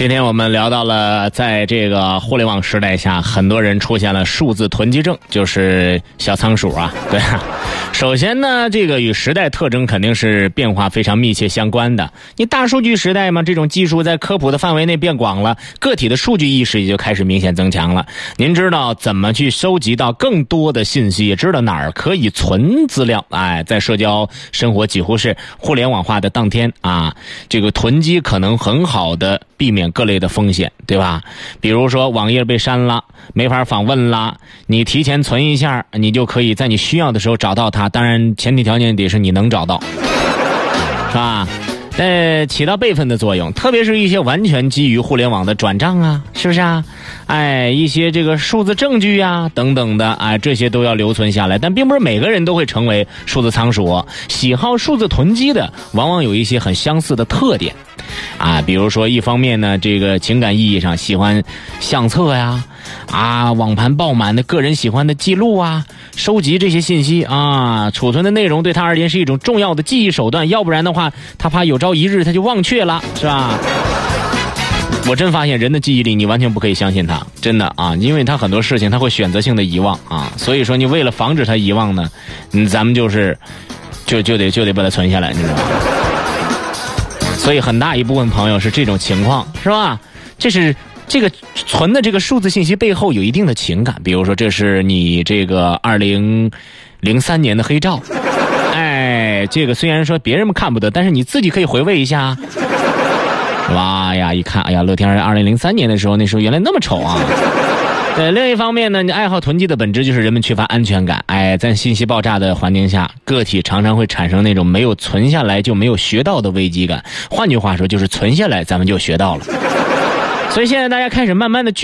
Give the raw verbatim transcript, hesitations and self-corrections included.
今天我们聊到了，在这个互联网时代下，很多人出现了数字囤积症，就是小仓鼠啊，对啊。首先呢，这个与时代特征肯定是变化非常密切相关的。你大数据时代嘛，这种技术在科普的范围内变广了，个体的数据意识也就开始明显增强了。您知道怎么去收集到更多的信息，也知道哪儿可以存资料。哎，在社交生活几乎是互联网化的当天啊，这个囤积可能很好的避免各类的风险，对吧？比如说网页被删了，没法访问了，你提前存一下，你就可以在你需要的时候找到它。当然前提条件得是你能找到，是吧？呃，起到备份的作用，特别是一些完全基于互联网的转账啊，是不是啊？哎，一些这个数字证据啊等等的，哎，这些都要留存下来。但并不是每个人都会成为数字仓鼠，喜好数字囤积的往往有一些很相似的特点啊，比如说一方面呢，这个情感意义上喜欢相册呀，啊，网盘爆满的个人喜欢的记录啊，收集这些信息啊，储存的内容对他而言是一种重要的记忆手段，要不然的话他怕有朝一日他就忘却了，是吧？我真发现人的记忆力你完全不可以相信他，真的啊，因为他很多事情他会选择性的遗忘啊，所以说你为了防止他遗忘呢，嗯，咱们就是就就得就得把它存下来，你知道吗？所以很大一部分朋友是这种情况，是吧？这是这个存的这个数字信息背后有一定的情感，比如说这是你这个二零零三年的黑照，哎，这个虽然说别人们看不得，但是你自己可以回味一下。哇呀，一看，哎呀，乐天二零零三年的时候，那时候原来那么丑啊！对，另一方面呢，你爱好囤积的本质就是人们缺乏安全感。哎，在信息爆炸的环境下，个体常常会产生那种没有存下来就没有学到的危机感。换句话说，就是存下来咱们就学到了。所以现在大家开始慢慢的